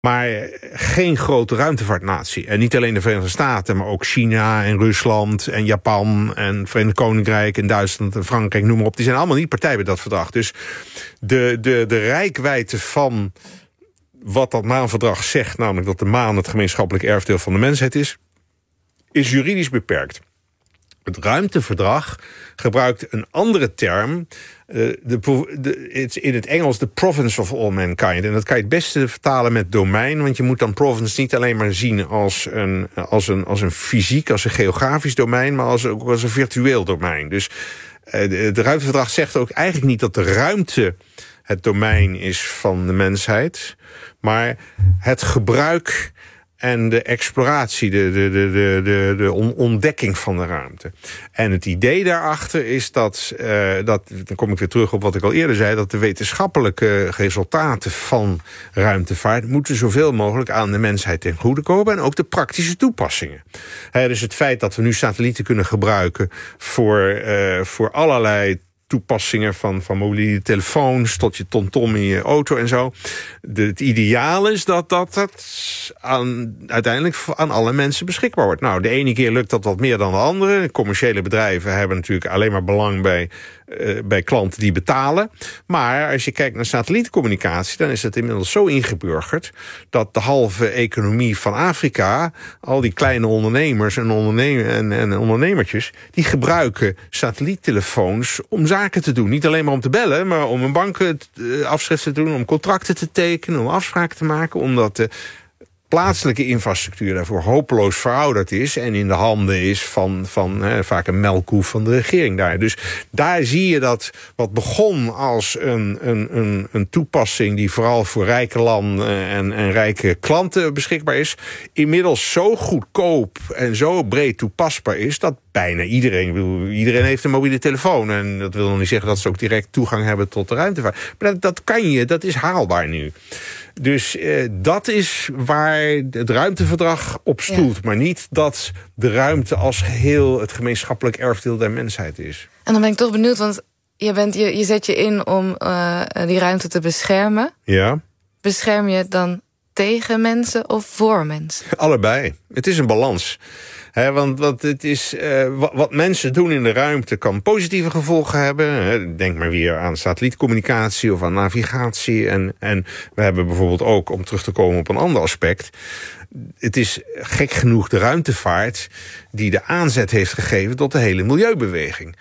Maar geen grote ruimtevaartnatie. En niet alleen de Verenigde Staten, maar ook China en Rusland en Japan en het Verenigd Koninkrijk en Duitsland en Frankrijk, noem maar op. Die zijn allemaal niet partij bij dat verdrag. Dus de reikwijdte van wat dat maanverdrag zegt, namelijk dat de maan het gemeenschappelijk erfdeel van de mensheid is juridisch beperkt. Het ruimteverdrag gebruikt een andere term. In het Engels de province of all mankind. En dat kan je het beste vertalen met domein. Want je moet dan province niet alleen maar zien als een fysiek, als een geografisch domein, maar ook als een virtueel domein. Dus het ruimteverdrag zegt ook eigenlijk niet dat de ruimte het domein is van de mensheid, maar het gebruik en de exploratie, de ontdekking van de ruimte. En het idee daarachter is dat, dan kom ik weer terug op wat ik al eerder zei, dat de wetenschappelijke resultaten van ruimtevaart moeten zoveel mogelijk aan de mensheid ten goede komen, en ook de praktische toepassingen. Dus het feit dat we nu satellieten kunnen gebruiken voor allerlei toepassingen van mobiele telefoons tot je TomTom in je auto en zo. Het ideaal is dat uiteindelijk aan alle mensen beschikbaar wordt. Nou, de ene keer lukt dat wat meer dan de andere. Commerciële bedrijven hebben natuurlijk alleen maar belang bij klanten die betalen. Maar als je kijkt naar satellietcommunicatie, dan is het inmiddels zo ingeburgerd dat de halve economie van Afrika, al die kleine ondernemers en ondernemertjes, die gebruiken satelliettelefoons om zaken te doen. Niet alleen maar om te bellen, maar om een bankafschrift te doen, om contracten te tekenen, om afspraken te maken, omdat de plaatselijke infrastructuur daarvoor hopeloos verouderd is en in de handen is van vaak een melkkoe van de regering daar. Dus daar zie je dat wat begon als een toepassing die vooral voor rijke landen en rijke klanten beschikbaar is, inmiddels zo goedkoop en zo breed toepasbaar is dat bijna iedereen heeft een mobiele telefoon. En dat wil nog niet zeggen dat ze ook direct toegang hebben tot de ruimtevaart. Maar dat is haalbaar nu. Dus dat is waar het ruimteverdrag op stoelt. Ja. Maar niet dat de ruimte als geheel het gemeenschappelijk erfdeel der mensheid is. En dan ben ik toch benieuwd, want je zet je in om die ruimte te beschermen. Ja. Bescherm je het dan tegen mensen of voor mensen? Allebei. Het is een balans. Want het is, wat mensen doen in de ruimte kan positieve gevolgen hebben. Denk maar weer aan satellietcommunicatie of aan navigatie. En we hebben bijvoorbeeld ook, om terug te komen op een ander aspect, het is gek genoeg de ruimtevaart die de aanzet heeft gegeven tot de hele milieubeweging.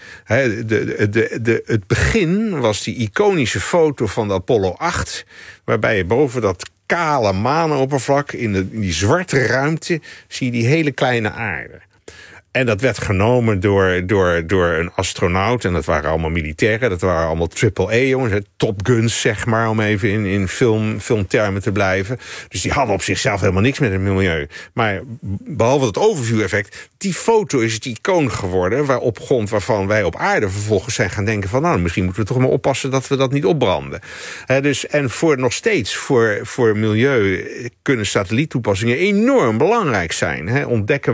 Het begin was die iconische foto van de Apollo 8... waarbij je boven dat kale maanoppervlak in die zwarte ruimte zie je die hele kleine aarde. En dat werd genomen door een astronaut. En dat waren allemaal militairen. Dat waren allemaal AAA-jongens. Top Guns, zeg maar, om even in filmtermen te blijven. Dus die hadden op zichzelf helemaal niks met het milieu. Maar behalve het overview-effect, die foto is het icoon geworden, op grond waarvan wij op aarde vervolgens zijn gaan denken van, nou, misschien moeten we toch maar oppassen dat we dat niet opbranden. En nog steeds voor milieu kunnen satelliettoepassingen enorm belangrijk zijn. Ontdekken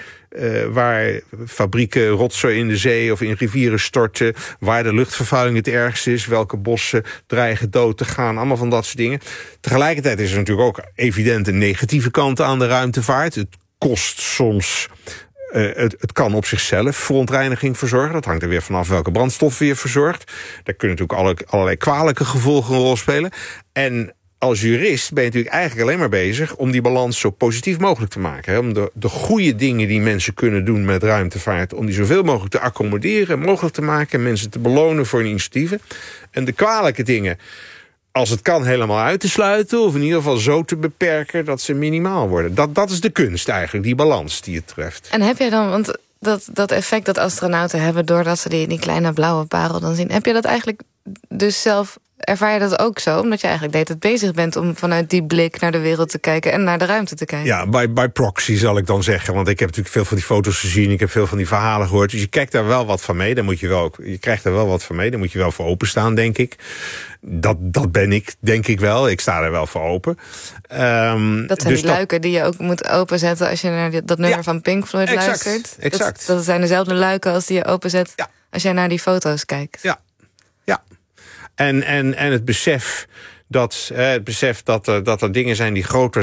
waar fabrieken rotzooi in de zee of in rivieren storten, waar de luchtvervuiling het ergst is, welke bossen dreigen dood te gaan, allemaal van dat soort dingen. Tegelijkertijd is er natuurlijk ook evident een negatieve kant aan de ruimtevaart. Het kost soms, het kan op zichzelf verontreiniging verzorgen. Dat hangt er weer vanaf welke brandstof je verzorgt. Daar kunnen natuurlijk allerlei kwalijke gevolgen een rol spelen. En als jurist ben je natuurlijk eigenlijk alleen maar bezig om die balans zo positief mogelijk te maken. Om de goede dingen die mensen kunnen doen met ruimtevaart, om die zoveel mogelijk te accommoderen, mogelijk te maken, mensen te belonen voor hun initiatieven. En de kwalijke dingen, als het kan, helemaal uit te sluiten, of in ieder geval zo te beperken dat ze minimaal worden. Dat is de kunst eigenlijk, die balans die het treft. En heb jij dan, want dat effect dat astronauten hebben doordat ze die kleine blauwe parel dan zien, heb je dat eigenlijk dus zelf, ervaar je dat ook zo? Omdat je eigenlijk de hele tijd bezig bent om vanuit die blik naar de wereld te kijken en naar de ruimte te kijken. Ja, by proxy zal ik dan zeggen. Want ik heb natuurlijk veel van die foto's gezien. Ik heb veel van die verhalen gehoord. Dus je kijkt daar wel wat van mee. Je krijgt daar wel wat van mee. Daar moet je wel voor openstaan, denk ik. Dat ben ik, denk ik wel. Ik sta er wel voor open. Dat zijn die luiken die je ook moet openzetten als je naar dat nummer van Pink Floyd luistert. Exact. Dat zijn dezelfde luiken als die je openzet als jij naar die foto's kijkt. Ja. En het besef dat het besef dat er dingen zijn die groter